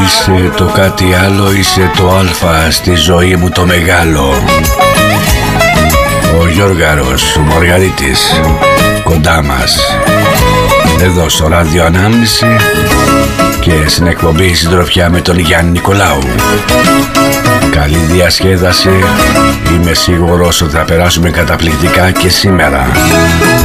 Είσαι το κάτι άλλο, είσαι το αλφα στη ζωή μου το μεγάλο. Ο Γιώργαρος, ο Μαργαρίτης, κοντά μας. Εδώ στο ράδιο Ανάμνηση και στην εκπομπή Συντροφιά με τον Γιάννη Νικολάου. Καλή διασκέδαση. Είμαι σίγουρος ότι θα περάσουμε καταπληκτικά και σήμερα.